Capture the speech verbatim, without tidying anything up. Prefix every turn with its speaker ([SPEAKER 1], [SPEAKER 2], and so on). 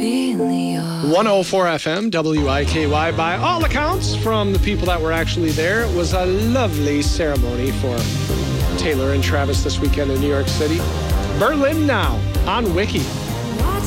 [SPEAKER 1] one oh four F M, W I K Y. By all accounts, from the people that were actually there, it was a lovely ceremony for Taylor and Travis this weekend in New York City. Berlin Now on Wiki.